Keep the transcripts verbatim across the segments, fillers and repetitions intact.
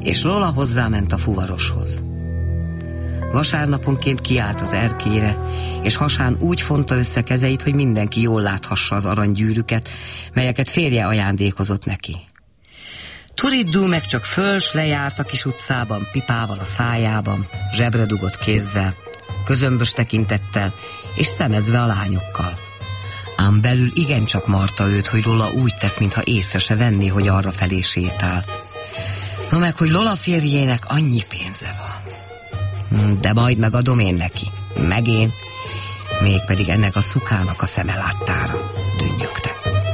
és Lola hozzáment a fuvaroshoz. Vasárnaponként kiállt az erkélyre, és hasán úgy fonta össze kezeit, hogy mindenki jól láthassa az aranygyűrűket, melyeket férje ajándékozott neki. Turiddu meg csak föls lejárt a kis utcában, pipával a szájában, zsebre dugott kézzel, közömbös tekintettel, és szemezve a lányokkal. Ám belül igencsak marta őt, hogy Lola úgy tesz, mintha észre se venné, hogy arra felé sétál. No meg, hogy Lola férjének annyi pénze van. De majd megadom én neki, meg én, mégpedig ennek a szukának a szeme láttára, dünnyögte.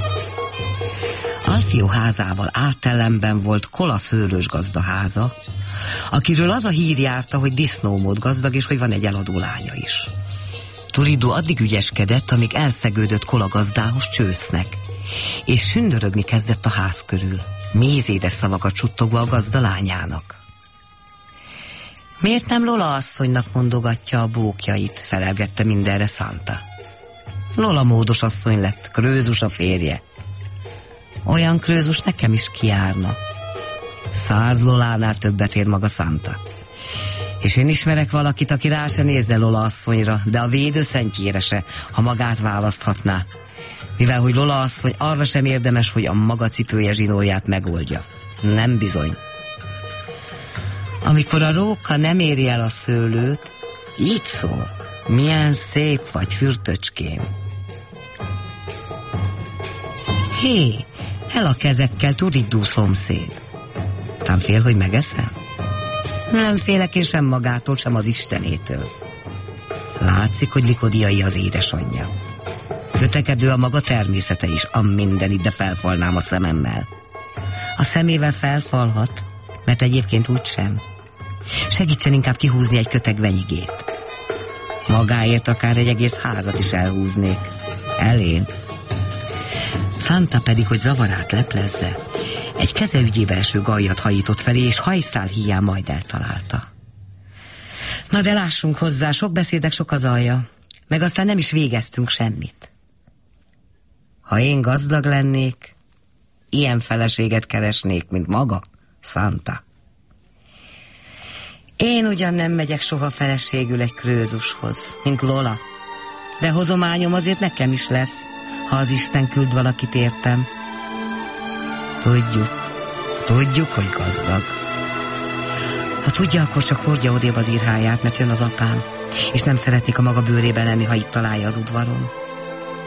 Alfio házával átellenben volt Kolasz hőlős gazdaháza, akiről az a hír járta, hogy disznómód gazdag, és hogy van egy eladó lánya is. Turiddu addig ügyeskedett, amíg elszegődött Kola gazdához csősznek, és sündörögni kezdett a ház körül, mézédes szavakat suttogva a gazda lányának. Miért nem Lola asszonynak mondogatja a bókjait, felelgette mindenre Santa. Lola módos asszony lett, Krözus a férje. Olyan Krözus nekem is kijárna. Száz Lolánál többet ér maga Santa. És én ismerek valakit, aki rá se nézne Lola asszonyra, de a védő szentjére se, ha magát választhatná. Mivel, hogy Lola asszony arra sem érdemes, hogy a maga cipője zsinórját megoldja. Nem bizony. Amikor a róka nem éri el a szőlőt, így szól: milyen szép vagy, fürtöcském. Hé, el a kezekkel, Turiddu szomszéd. Nem fél, hogy megeszem? Nem félek én sem magától, sem az Istenétől. Látszik, hogy Likodiai az édesanyja. Kötekedő a maga természete is, a mindenit, de felfalnám a szememmel. A szemével felfalhat, mert egyébként úgysem. Segítsen inkább kihúzni egy köteg venyigét. Magáért akár egy egész házat is elhúznék. Elén. Santa pedig, hogy zavarát leplezze, egy keze ügyébe eső gallyat hajított felé, és hajszál híján majd eltalálta. Na de lássunk hozzá, sok beszédek sok az alja, meg aztán nem is végeztünk semmit. Ha én gazdag lennék, ilyen feleséget keresnék, mint maga, Santa. Én ugyan nem megyek soha feleségül egy Krözushoz, mint Lola, de hozományom azért nekem is lesz, ha az Isten küld valakit értem. Tudjuk, tudjuk, hogy gazdag. Ha tudja, akkor csak hordja odébb az irháját, mert jön az apám, és nem szeretnék a maga bőrében lenni, ha itt találja az udvaron.